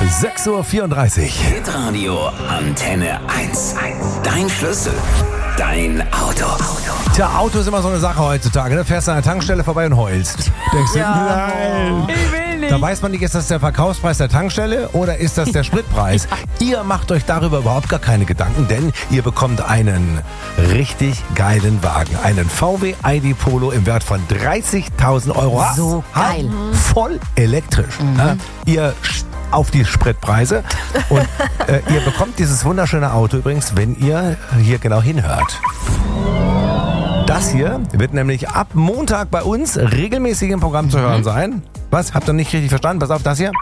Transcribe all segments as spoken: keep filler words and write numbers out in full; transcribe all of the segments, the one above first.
sechs Uhr vierunddreißig. Hitradio Antenne eins. Dein Schlüssel. Dein Auto. Tja, Auto ist immer so eine Sache heutzutage. Ne? Fährst an der Tankstelle vorbei und heulst. Denkst du, Ja. nein. Ich will nicht. Da weiß man nicht, ist das der Verkaufspreis der Tankstelle oder ist das der Spritpreis? Ihr macht euch darüber überhaupt gar keine Gedanken, denn ihr bekommt einen richtig geilen Wagen. Einen V W I D Polo im Wert von dreißigtausend Euro. So Ha? geil. Voll elektrisch. Ja? Ihr sch- auf die Spritpreise und äh, ihr bekommt dieses wunderschöne Auto übrigens, wenn ihr hier genau hinhört. Das hier wird nämlich ab Montag bei uns regelmäßig im Programm zu hören sein. Was? Habt ihr nicht richtig verstanden? Pass auf, das hier.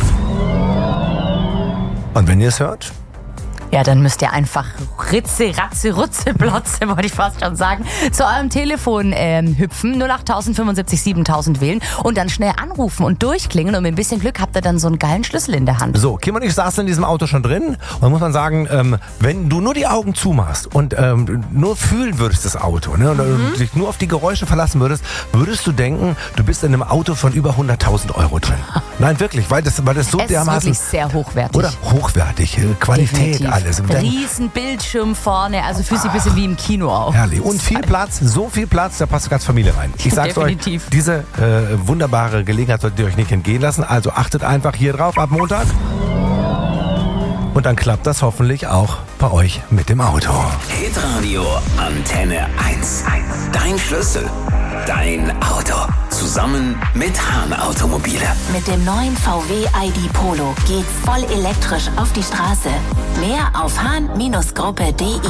Und wenn ihr es hört, Ja, dann müsst ihr einfach ritze, ratze, rutze, blotze, wollte ich fast schon sagen, zu eurem Telefon ähm, hüpfen, null acht fünfundsiebzig siebentausend wählen und dann schnell anrufen und durchklingen und mit ein bisschen Glück habt ihr dann so einen geilen Schlüssel in der Hand. so, Kim und ich saßen in diesem Auto schon drin und da muss man sagen, ähm, wenn du nur die Augen zumachst und ähm, nur fühlen würdest das Auto, ne, und mhm. dich nur auf die Geräusche verlassen würdest, würdest du denken, du bist in einem Auto von über hunderttausend Euro drin. Nein, wirklich, weil das, weil das so Es ist dermaßen... wirklich sehr hochwertig. Oder hochwertig, äh, Qualität, Definitiv. alles. Und dann- Riesen Bildschirm vorne, also fühlt sich ein bisschen wie im Kino auf. Herrlich. Und viel Platz, so viel Platz, da passt die ganze Familie rein. Ich sag's Definitiv. euch, diese äh, wunderbare Gelegenheit solltet ihr euch nicht entgehen lassen. Also achtet einfach hier drauf ab Montag. Und dann klappt das hoffentlich auch bei euch mit dem Auto. Hitradio Antenne eins. Dein Schlüssel. Dein Auto. Zusammen mit Hahn Automobile. Mit dem neuen V W I D Polo geht's voll elektrisch auf die Straße. Mehr auf hahn Gruppe punkt de.